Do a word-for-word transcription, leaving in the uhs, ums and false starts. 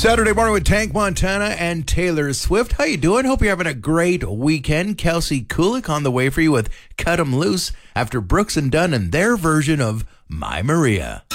Saturday morning with Tank Montana and Taylor Swift. How you doing? Hope you're having a great weekend. Kelsey Kulik on the way for you with Cut 'Em Loose after Brooks and Dunn and their version of My Maria.